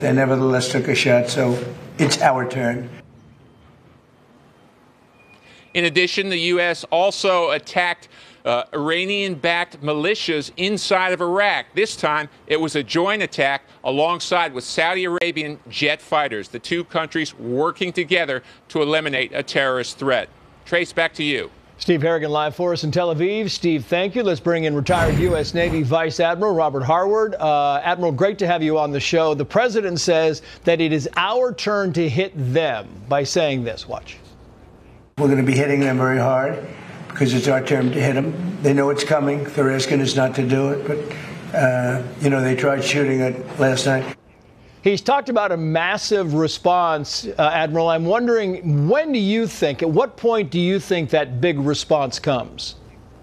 They nevertheless took a shot, so it's our turn. In addition, the U.S. also attacked Iranian-backed militias inside of Iraq. This time, it was a joint attack alongside with Saudi Arabian jet fighters, the two countries working together to eliminate a terrorist threat. Trace, back to you. Steve Harrigan live for us in Tel Aviv. Steve, thank you. Let's bring in retired U.S. Navy Vice Admiral Robert Harward. Admiral, great to have you on the show. The president says that it is our turn to hit them by saying this. Watch. We're going to be hitting them very hard because it's our turn to hit them. They know it's coming. They're asking us not to do it, but, they tried shooting it last night. He's talked about a massive response, Admiral. I'm wondering, when do you think, at what point do you think that big response comes?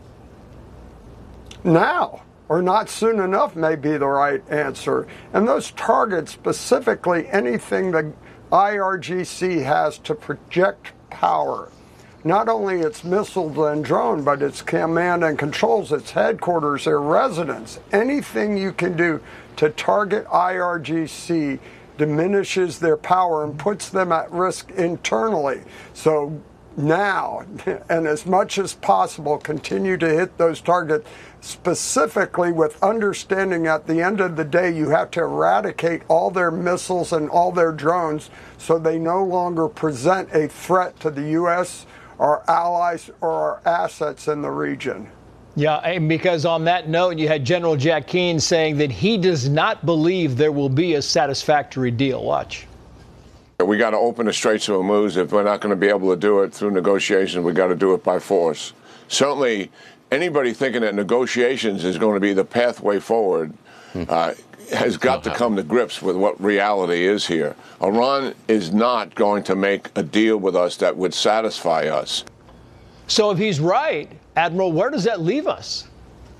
Now, or not soon enough may be the right answer. And those targets, specifically anything the IRGC has to project power, not only its missiles and drone, but its command and controls, its headquarters, their residence, anything you can do to target IRGC diminishes their power and puts them at risk internally. So now, and as much as possible, continue to hit those targets, specifically with understanding at the end of the day you have to eradicate all their missiles and all their drones so they no longer present a threat to the U.S., our allies, or our assets in the region. Yeah, and because on that note, you had General Jack Keane saying that he does not believe there will be a satisfactory deal. Watch. We got to open the Straits of Hormuz. If we're not going to be able to do it through negotiations, we got to do it by force. Certainly, anybody thinking that negotiations is going to be the pathway forward has got to come to grips with what reality is here. Iran is not going to make a deal with us that would satisfy us. So if he's right, Admiral, where does that leave us?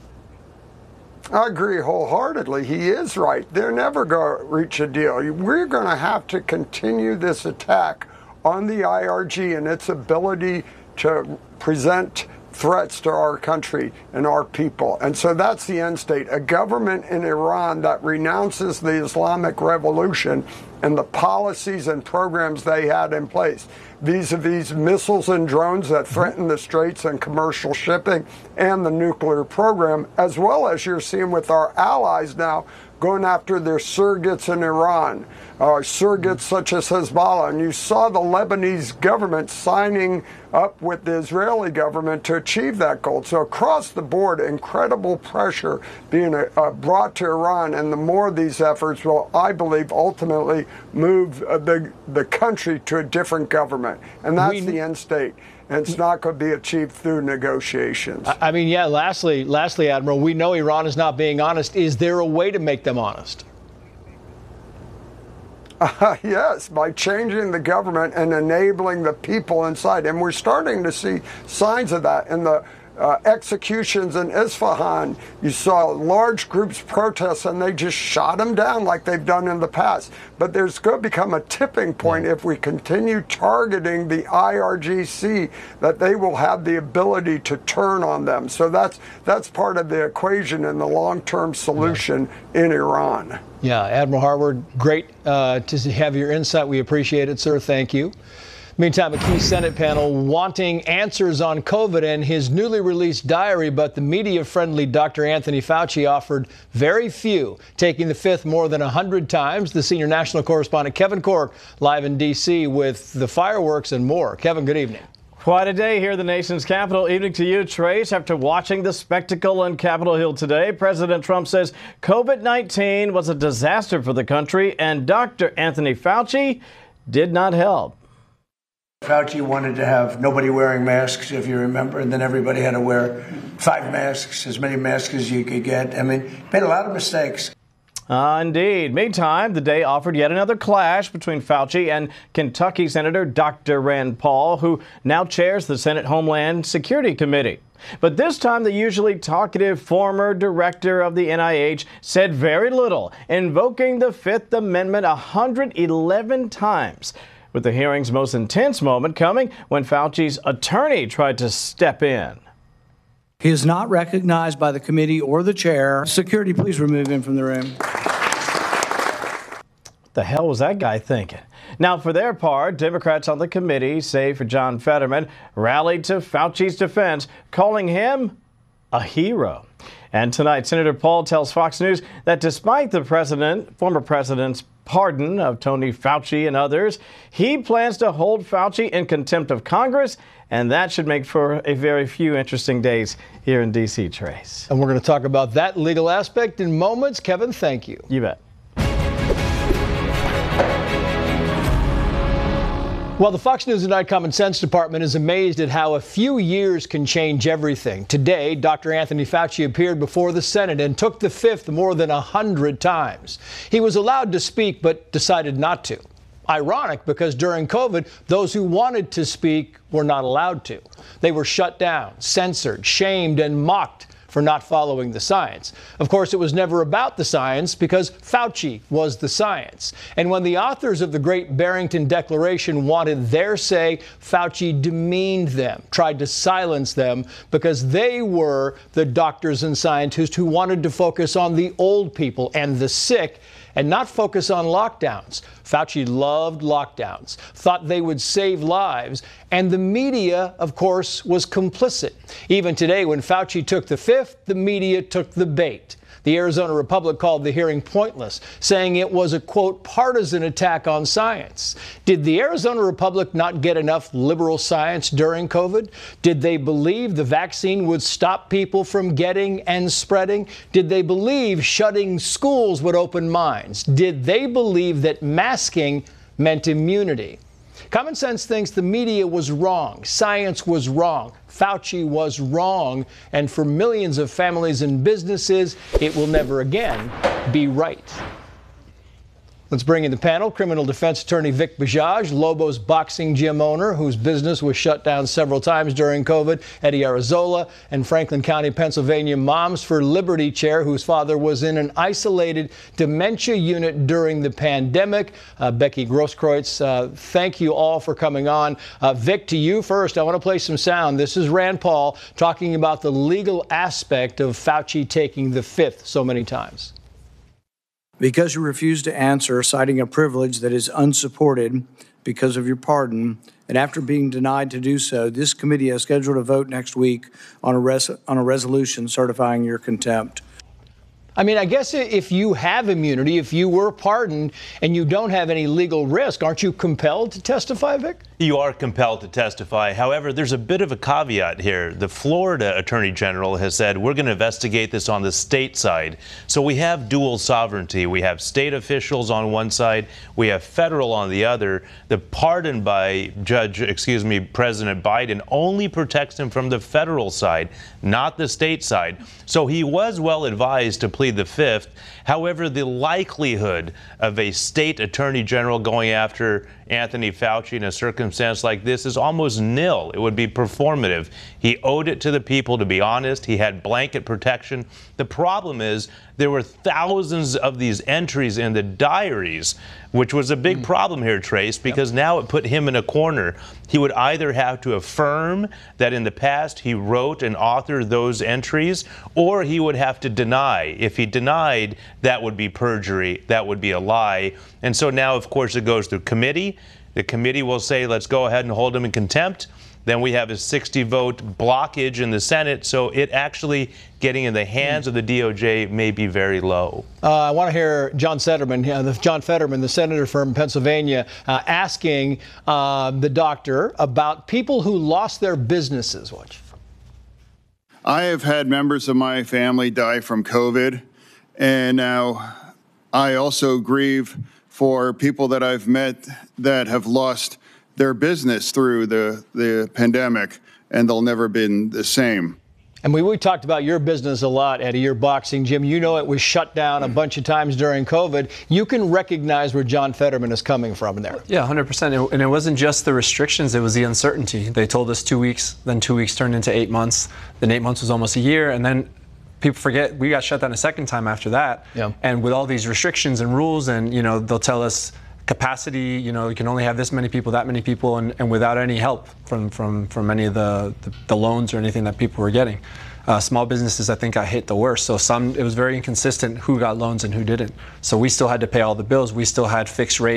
I agree wholeheartedly. He is right. They're never going to reach a deal. We're going to have to continue this attack on the IRG and its ability to present threats to our country and our people. And so that's the end state. A government in Iran that renounces the Islamic Revolution and the policies and programs they had in place vis-a-vis missiles and drones that threaten the straits and commercial shipping and the nuclear program, as well as you're seeing with our allies now going after their surrogates in Iran, surrogates such as Hezbollah. And you saw the Lebanese government signing up with the Israeli government to achieve that goal. So across the board, incredible pressure being brought to Iran. And the more of these efforts will, I believe, ultimately move the country to a different government. And that's the end state. And it's not going to be achieved through negotiations. I mean, yeah, lastly, Admiral, we know Iran is not being honest. Is there a way to make them honest? Yes, by changing the government and enabling the people inside. And we're starting to see signs of that in the executions in Isfahan. You saw large groups protest and they just shot them down like they've done in the past. But there's going to become a tipping point if we continue targeting the IRGC, that they will have the ability to turn on them. So that's part of the equation and the long-term solution in Iran. Yeah, Admiral Harward, great to have your insight. We appreciate it, sir. Thank you. Meantime, a key Senate panel wanting answers on COVID and his newly released diary, but the media-friendly Dr. Anthony Fauci offered very few, taking the fifth more than 100 times. The senior national correspondent Kevin Corke live in D.C. with the fireworks and more. Kevin, good evening. Quite a day here in the nation's capital. Evening to you, Trace. After watching the spectacle on Capitol Hill today, President Trump says COVID-19 was a disaster for the country, and Dr. Anthony Fauci did not help. Fauci wanted to have nobody wearing masks, if you remember, and then everybody had to wear 5 masks, as many masks as you could get. I mean, made a lot of mistakes. Indeed. Meantime, the day offered yet another clash between Fauci and Kentucky Senator Dr. Rand Paul, who now chairs the Senate Homeland Security Committee. But this time, the usually talkative former director of the NIH said very little, invoking the Fifth Amendment 111 times. With the hearing's most intense moment coming when Fauci's attorney tried to step in. He is not recognized by the committee or the chair. Security, please remove him from the room. The hell was that guy thinking? Now, for their part, Democrats on the committee, save for John Fetterman, rallied to Fauci's defense, calling him a hero. And tonight, Senator Paul tells Fox News that despite the former president's pardon of Tony Fauci and others, he plans to hold Fauci in contempt of Congress, and that should make for a very few interesting days here in D.C., Trace. And we're going to talk about that legal aspect in moments. Kevin, thank you. You bet. Well, the Fox News Tonight Common Sense Department is amazed at how a few years can change everything. Today, Dr. Anthony Fauci appeared before the Senate and took the fifth more than 100 times. He was allowed to speak, but decided not to. Ironic, because during COVID, those who wanted to speak were not allowed to. They were shut down, censored, shamed, and mocked for not following the science. Of course, it was never about the science because Fauci was the science. And when the authors of the Great Barrington Declaration wanted their say, Fauci demeaned them, tried to silence them because they were the doctors and scientists who wanted to focus on the old people and the sick and not focus on lockdowns. Fauci loved lockdowns, thought they would save lives, and the media, of course, was complicit. Even today, when Fauci took the fifth, the media took the bait. The Arizona Republic called the hearing pointless, saying it was a, quote, partisan attack on science. Did the Arizona Republic not get enough liberal science during COVID? Did they believe the vaccine would stop people from getting and spreading? Did they believe shutting schools would open minds? Did they believe that masking meant immunity? Common sense thinks the media was wrong, science was wrong, Fauci was wrong, and for millions of families and businesses, it will never again be right. Let's bring in the panel. Criminal defense attorney Vic Bajaj, Lobos boxing gym owner whose business was shut down several times during COVID, Eddie Arazola, and Franklin County, Pennsylvania Moms for Liberty chair whose father was in an isolated dementia unit during the pandemic, Becky Grosskreutz. Thank you all for coming on. Vic, to you first. I want to play some sound. This is Rand Paul talking about the legal aspect of Fauci taking the fifth so many times. Because you refuse to answer, citing a privilege that is unsupported because of your pardon, and after being denied to do so, this committee has scheduled a vote next week on a resolution certifying your contempt. I mean, I guess if you have immunity, if you were pardoned and you don't have any legal risk, aren't you compelled to testify, Vic? You are compelled to testify. However, there's a bit of a caveat here. The Florida Attorney General has said we're going to investigate this on the state side. So we have dual sovereignty. We have state officials on one side. We have federal on the other. The pardon by President Biden only protects him from the federal side, not the state side. So he was well advised to plead the fifth. However, the likelihood of a state attorney general going after Anthony Fauci in a circumstance like this is almost nil. It would be performative. He owed it to the people to be honest. He had blanket protection. The problem is there were thousands of these entries in the diaries, which was a big problem here, Trace, because now it put him in a corner. He would either have to affirm that in the past he wrote and authored those entries, or he would have to deny. If he denied, that would be perjury. That would be a lie. And so now, of course, it goes through committee. The committee will say, let's go ahead and hold him in contempt. Then we have a 60-vote blockage in the Senate, so it actually getting in the hands of the DOJ may be very low. I want to hear John Fetterman, the senator from Pennsylvania, asking the doctor about people who lost their businesses. Watch. I have had members of my family die from COVID, and now I also grieve for people that I've met that have lost their business through the pandemic, and they'll never been the same. And we talked about your business a lot, Eddie, your boxing gym. You know it was shut down a bunch of times during COVID. You can recognize where John Fetterman is coming from there. Yeah, 100%. And it wasn't just the restrictions, it was the uncertainty. They told us 2 weeks, then 2 weeks turned into 8 months. Then 8 months was almost a year, and then people forget we got shut down a second time after that. Yeah. And with all these restrictions and rules, and they'll tell us capacity, you can only have this many people, that many people, and without any help from any of the loans or anything that people were getting. Small businesses, I think, got hit the worst. So it was very inconsistent who got loans and who didn't. So we still had to pay all the bills. We still had fixed rates.